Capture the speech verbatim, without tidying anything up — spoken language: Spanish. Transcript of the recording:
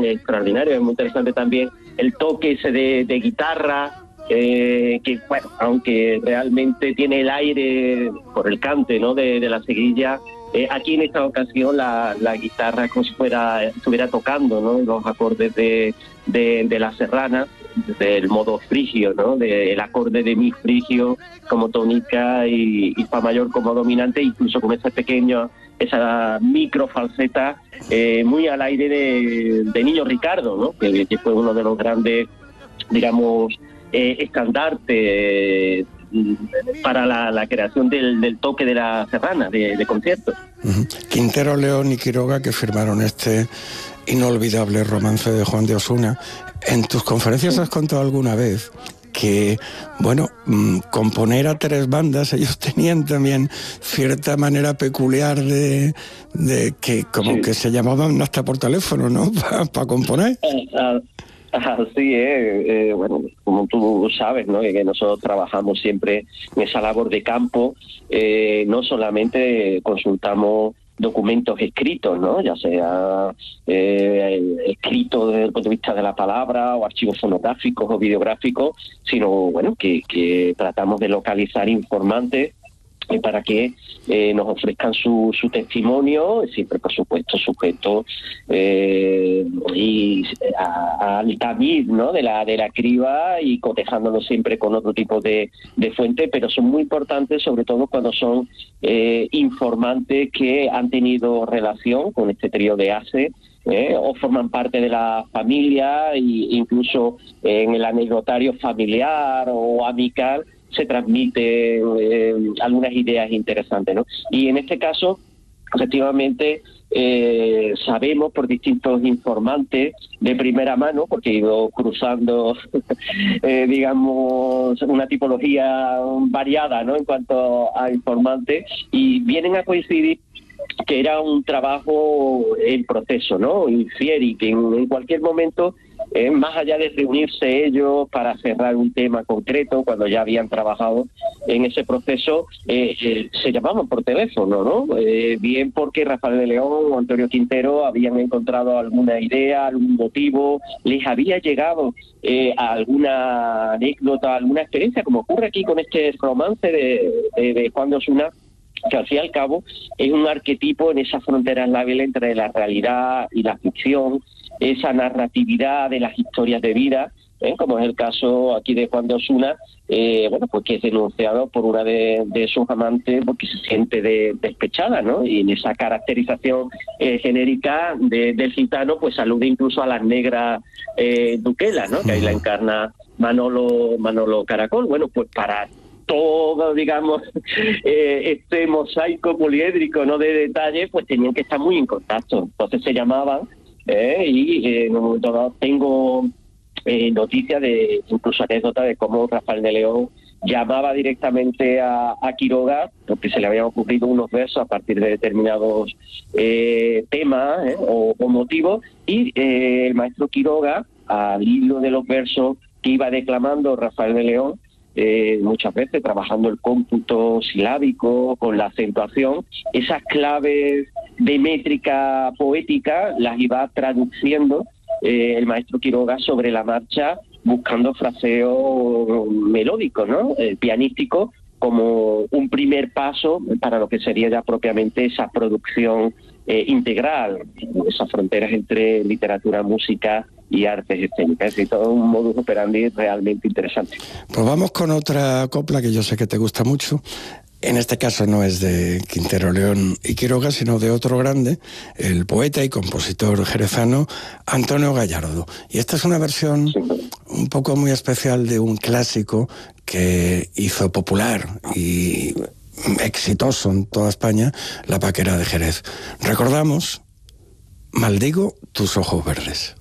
son extraordinarios. Es muy interesante también el toque ese de, de guitarra, eh, que, bueno, aunque realmente tiene el aire por el cante, ¿no?, de, de la seguilla, eh, aquí en esta ocasión la, la guitarra como si fuera estuviera tocando, ¿no?, los acordes de, de, de la serrana, del modo frigio, ¿no?, del acorde de mi frigio como tónica y, y fa mayor como dominante, incluso con ese pequeño, esa micro falseta eh, muy al aire de, de Niño Ricardo, ¿no?, que, que fue uno de los grandes, digamos, eh, estandartes para la, la creación del, del toque de la serrana, de, de conciertos. Uh-huh. Quintero, León y Quiroga, que firmaron este inolvidable romance de Juan de Osuna. En tus conferencias has contado alguna vez que, bueno, mmm, componer a tres bandas, ellos tenían también cierta manera peculiar de, de que como sí. que se llamaban hasta por teléfono, ¿no?, para pa componer. Uh, uh. Así es, eh, bueno, como tú sabes, ¿no?, que nosotros trabajamos siempre en esa labor de campo, eh, no solamente consultamos documentos escritos, ¿no?, ya sea eh, escritos desde el punto de vista de la palabra o archivos fonográficos o videográficos, sino, bueno, que, que tratamos de localizar informantes para que eh, nos ofrezcan su, su testimonio, siempre por supuesto sujeto eh, y a, al tamiz, ¿no?, de la de la criba y cotejándolo siempre con otro tipo de, de fuente, pero son muy importantes sobre todo cuando son eh, informantes que han tenido relación con este trío de ACE, Eh, o forman parte de la familia, e incluso eh, en el anecdotario familiar o amical se transmiten eh, algunas ideas interesantes, ¿no? Y en este caso, efectivamente, eh, sabemos por distintos informantes de primera mano, porque he ido cruzando, eh, digamos, una tipología variada, ¿no?, en cuanto a informantes, y vienen a coincidir que era un trabajo en proceso, ¿no?, infiere, y que en, en cualquier momento, eh, más allá de reunirse ellos para cerrar un tema concreto, cuando ya habían trabajado en ese proceso, eh, eh, se llamaban por teléfono, ¿no? Eh, bien porque Rafael de León o Antonio Quintero habían encontrado alguna idea, algún motivo, les había llegado eh, a alguna anécdota, alguna experiencia, como ocurre aquí con este romance de, de, de Juan de Osuna, que al fin y al cabo es un arquetipo en esa frontera lábil entre la realidad y la ficción, esa narratividad de las historias de vida, ¿eh?, como es el caso aquí de Juan de Osuna, eh, bueno, pues que es denunciado por una de, de sus amantes porque se siente de, despechada, ¿no? Y en esa caracterización eh, genérica de, del gitano, pues alude incluso a las negras eh, duquelas, ¿no?, que ahí la encarna Manolo, Manolo Caracol. Bueno, pues para todo, digamos, eh, este mosaico poliédrico, ¿no?, de detalles, pues tenían que estar muy en contacto. Entonces se llamaban eh, y eh, en un momento dado tengo eh, noticias de, incluso anécdotas de cómo Rafael de León llamaba directamente a, a Quiroga, porque se le habían ocurrido unos versos a partir de determinados eh, temas eh, o, o motivos, y eh, el maestro Quiroga, al hilo de los versos que iba declamando Rafael de León, Eh, muchas veces trabajando el cómputo silábico con la acentuación, esas claves de métrica poética las iba traduciendo eh, el maestro Quiroga sobre la marcha, buscando fraseo melódico, ¿no?, eh, pianístico, como un primer paso para lo que sería ya propiamente esa producción eh, integral, esas fronteras entre literatura, música y artes escénicas, y todo un modus operandi realmente interesante. Pues vamos con otra copla que yo sé que te gusta mucho. En este caso no es de Quintero, León y Quiroga, sino de otro grande, el poeta y compositor jerezano Antonio Gallardo. Y esta es una versión sí. un poco muy especial de un clásico que hizo popular y exitoso en toda España, La Paquera de Jerez. Recordamos Maldigo tus ojos verdes.